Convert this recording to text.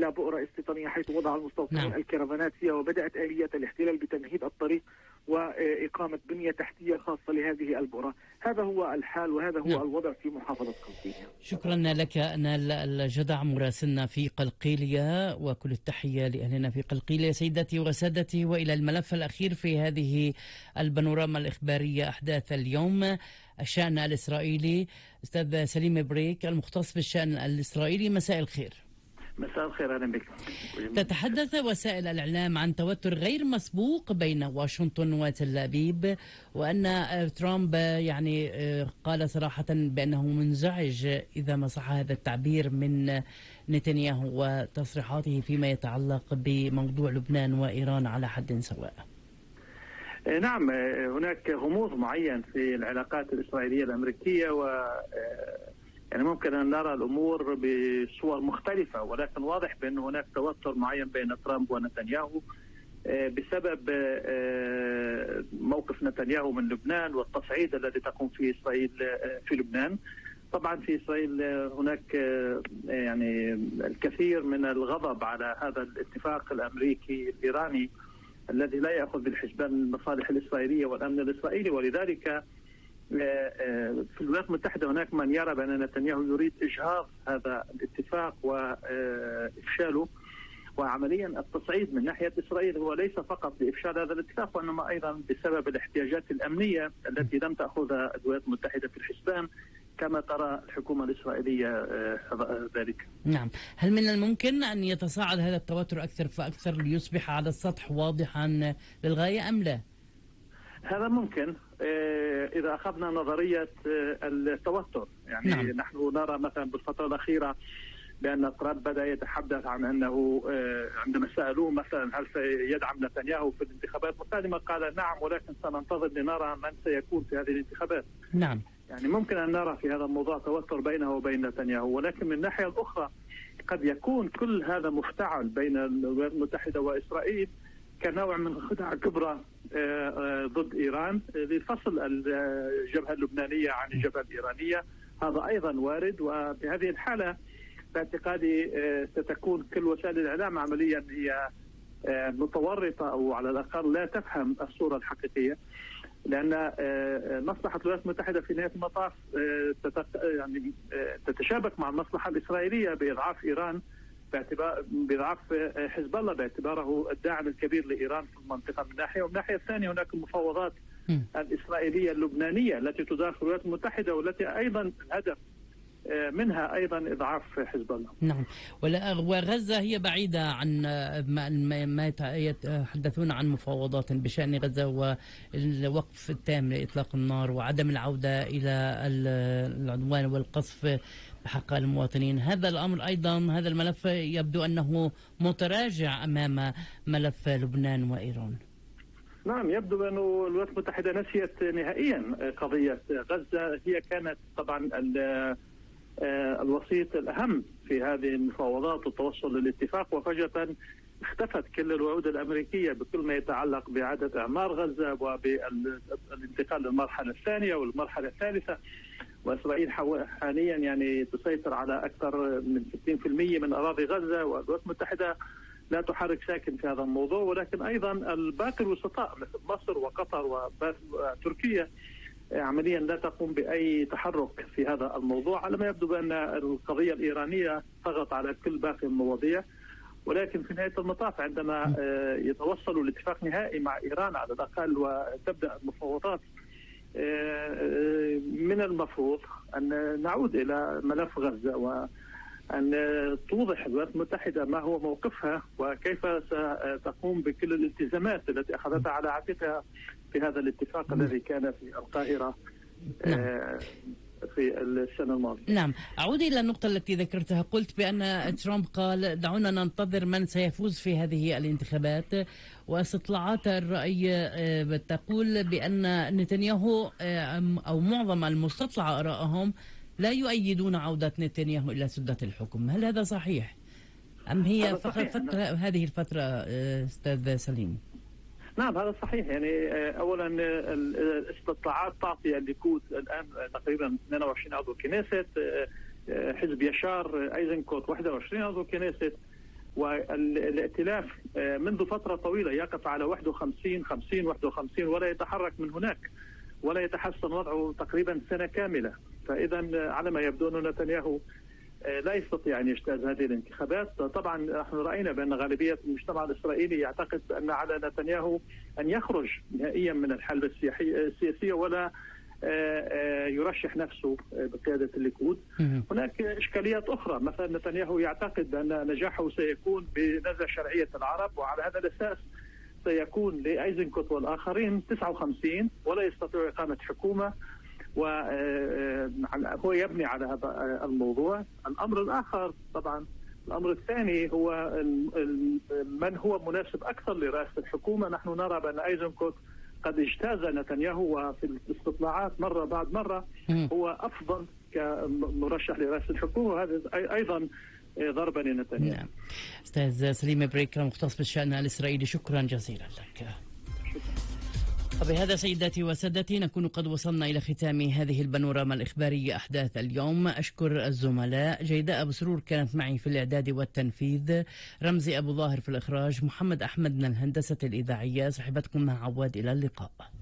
إلى بؤرة استيطانية حيث وضع المستوطنين الكرفانات فيها، وبدأت آليات الاحتلال بتمهيد الطريق وإقامة بنية تحتية خاصة لهذه البؤرة. هذا هو الحال وهذا هو الوضع في محافظة قلقيلية. شكرا لك نال الجدع مراسلنا في قلقيلية، وكل التحية لأهلنا في قلقيلية. سيداتي وسادتي، وإلى الملف الأخير في هذه البانوراما الإخبارية، أحداث اليوم، الشأن الإسرائيلي. أستاذ سليم بريك المختص بالشأن الإسرائيلي، مساء الخير. مساء الخير، أهلا بك. تتحدث وسائل الإعلام عن توتر غير مسبوق بين واشنطن وتل أبيب، وأن ترامب يعني قال صراحة بأنه منزعج إذا ما صح هذا التعبير من نتنياهو وتصريحاته فيما يتعلق بموضوع لبنان وإيران على حد سواء. نعم، هناك غموض معين في العلاقات الإسرائيلية الأمريكية، يعني ممكن أن نرى الأمور بصور مختلفة، ولكن واضح بأن هناك توتر معين بين ترامب ونتنياهو بسبب موقف نتنياهو من لبنان والتصعيد الذي تقوم فيه إسرائيل في لبنان. طبعا في إسرائيل هناك يعني الكثير من الغضب على هذا الاتفاق الأمريكي الإيراني الذي لا يأخذ بالحسبان المصالح الإسرائيلية والأمن الإسرائيلي، ولذلك في الولايات المتحدة هناك من يرى بأن نتنياهو يريد إجهاض هذا الاتفاق وإفشاله، وعمليا التصعيد من ناحية إسرائيل هو ليس فقط لإفشال هذا الاتفاق، وإنما أيضا بسبب الاحتياجات الأمنية التي لم تأخذها الولايات المتحدة في الحسبان كما ترى الحكومة الإسرائيلية ذلك. نعم، هل من الممكن أن يتصاعد هذا التوتر أكثر فأكثر ليصبح على السطح واضحا للغاية أم لا؟ هذا ممكن إذا أخذنا نظرية التوتر. يعني نعم. نحن نرى مثلا بالفترة الأخيرة بأن ترامب بدأ يتحدث عن أنه عندما سألوه مثلا هل سيدعم نتنياهو في الانتخابات القادمة قال نعم، ولكن سننتظر لنرى من سيكون في هذه الانتخابات. نعم، يعني ممكن أن نرى في هذا الموضوع توتر بينه وبين نتنياهو، ولكن من الناحية الأخرى قد يكون كل هذا مفتعل بين الولايات المتحدة وإسرائيل كنوع من خدعة كبرى ضد إيران لفصل الجبهة اللبنانية عن الجبهة الإيرانية. هذا أيضا وارد، وبهذه الحالة باعتقادي ستكون كل وسائل الإعلام عمليا هي متورطة أو على الأقل لا تفهم الصورة الحقيقية، لأن مصلحة الولايات المتحدة في نهاية المطاف يعني تتشابك مع المصلحة الإسرائيلية بإضعاف إيران، بإضعاف حزب الله باعتباره الداعم الكبير لإيران في المنطقة من ناحية، ومن ناحية الثانية هناك المفاوضات الإسرائيلية اللبنانية التي تدار في الولايات المتحدة والتي أيضا الهدف منها أيضا إضعاف حزب الله. نعم، وغزة هي بعيدة عن ما يتحدثون عن مفاوضات بشأن غزة والوقف التام لإطلاق النار وعدم العودة إلى العدوان والقصف بحق المواطنين. هذا الأمر أيضا، هذا الملف يبدو أنه متراجع أمام ملف لبنان وإيران. نعم، يبدو أن الولايات المتحدة نسيت نهائيا قضية غزة. هي كانت طبعا الوسيط الأهم في هذه المفاوضات والتوصل للاتفاق، وفجأة اختفت كل الوعود الأمريكية بكل ما يتعلق بإعادة إعمار غزة وبالانتقال للمرحلة الثانية والمرحلة الثالثة. وإسرائيل حاليا يعني تسيطر على أكثر من 60% من أراضي غزة، والولايات المتحدة لا تحرك ساكن في هذا الموضوع، ولكن أيضا الباقي الوسطاء مثل مصر وقطر وتركيا عمليا لا تقوم بأي تحرك في هذا الموضوع، على ما يبدو بأن القضية الإيرانية طغت على كل باقي المواضيع. ولكن في نهاية المطاف عندما يتوصلوا لاتفاق نهائي مع إيران على الأقل وتبدأ المفاوضات، من المفروض أن نعود إلى ملف غزة وأن توضح الولايات المتحدة ما هو موقفها وكيف ستقوم بكل الالتزامات التي أخذتها على عاتقها في هذا الاتفاق الذي كان في القاهرة في السنة الماضية. نعم، أعود إلى النقطة التي ذكرتها. قلت بأن ترامب قال دعونا ننتظر من سيفوز في هذه الانتخابات، واستطلاعات الرأي تقول بأن نتنياهو أو معظم المستطلع آرائهم لا يؤيدون عودة نتنياهو إلى سدة الحكم. هل هذا صحيح؟ أم هي فقط هذه الفترة أستاذ سليم؟ نعم، هذا صحيح. يعني أولا الاستطلاعات تعطي الليكود الآن تقريبا 22 عضو كنيست، حزب يشار أيزنكوت 21 عضو كنيست، والائتلاف منذ فترة طويلة يقف على 51 50 51 ولا يتحرك من هناك، ولا يتحسن وضعه تقريبا سنة كاملة. فإذا على ما يبدو أن نتنياهو لا يستطيع أن يجتاز هذه الانتخابات. طبعا نحن رأينا بأن غالبية المجتمع الإسرائيلي يعتقد أن على نتنياهو أن يخرج نهائيا من الحلبة السياسية ولا يرشح نفسه بقيادة الليكود. هناك إشكاليات أخرى، مثلا نتنياهو يعتقد أن نجاحه سيكون بنزع شرعية العرب، وعلى هذا الأساس سيكون لأيزنكوت والآخرين 59 ولا يستطيع إقامة حكومة، وهو يبني على هذا الموضوع. الأمر الآخر طبعا، الأمر الثاني هو من هو مناسب أكثر لرئاسة الحكومة. نحن نرى بأن أيزنكوت قد اجتاز نتنياهو، وفي الاستطلاعات مرة بعد مرة هو أفضل كمرشح لرئاسة الحكومة، وهذا أيضا ضربة لنتنياهو. نعم. أستاذ سليم بريكرم مختص بالشأن الإسرائيلي، شكرا جزيلا لك. وبهذا سيداتي وسادتي نكون قد وصلنا إلى ختام هذه البانوراما الإخبارية أحداث اليوم. أشكر الزملاء، جيداء أبو سرور كانت معي في الإعداد والتنفيذ، رمزي أبو ظاهر في الإخراج، محمد أحمد من الهندسة الإذاعية، صاحبتكم مع عواد. إلى اللقاء.